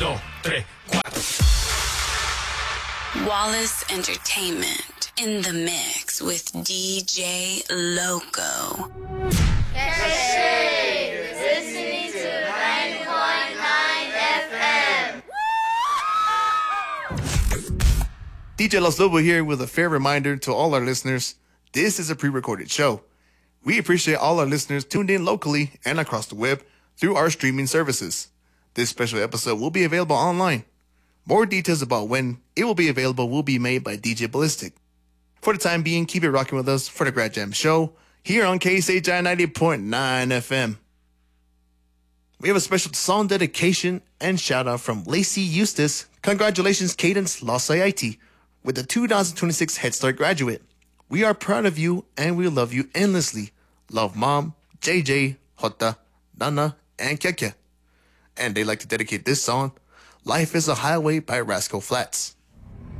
dos, tres, cuatro. Wallace Entertainment in the mix with DJ Loco. You're listening to 90.9 FM. DJ Los Lobo here with a fair reminder to all our listeners, this is a pre-recorded show. We appreciate all our listeners tuned in locally and across the web through our streaming services. This special episode will be available online. More details about when it will be available will be made by DJ Ballistic. For the time being, keep it rocking with us for the Grad Jam Show here on KSHI 90.9 FM. We have a special song dedication and shout out from Lacey Eustace. Congratulations, Cadence Los Ayiti, with the 2026 Head Start graduate. We are proud of you and we love you endlessly. Love Mom, JJ, Jota, Nana, and Keke. And they like to dedicate this song, Life is a Highway by Rascal Flatts.